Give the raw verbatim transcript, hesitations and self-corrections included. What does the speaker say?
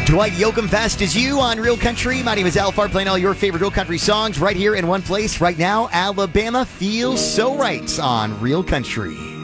Dwight Yoakam fast as you on Real Country. My name is Al Farr, playing all your favorite Real Country songs right here in one place right now. Alabama feels so right on Real Country.